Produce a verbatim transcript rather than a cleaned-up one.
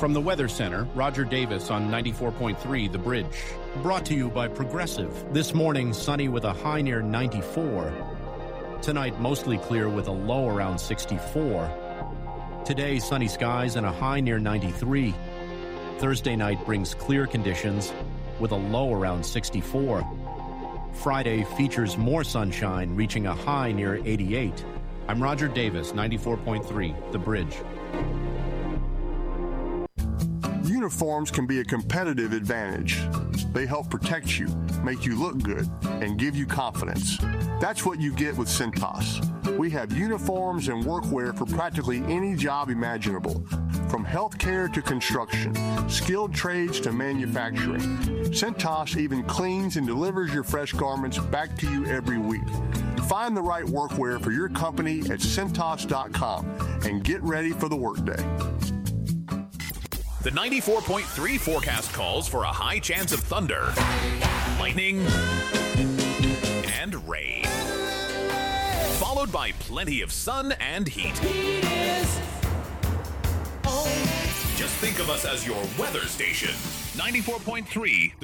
From the Weather Center, Roger Davis on ninety-four point three The Bridge. Brought to you by Progressive. This morning, sunny with a high near ninety-four. Tonight, mostly clear with a low around sixty-four. Today, sunny skies and a high near ninety-three. Thursday night brings clear conditions with a low around sixty-four. Friday features more sunshine, reaching a high near eighty-eight. I'm Roger Davis, ninety-four point three The Bridge. Uniforms can be a competitive advantage. They help protect you, make you look good, and give you confidence. That's what you get with Cintas. We have uniforms and workwear for practically any job imaginable, from healthcare to construction, skilled trades to manufacturing. Cintas even cleans and delivers your fresh garments back to you every week. Find the right workwear for your company at Cintas dot com and get ready for the workday. The ninety-four point three forecast calls for a high chance of thunder, lightning, and rain, followed by plenty of sun and heat. Just think of us as your weather station. ninety-four point three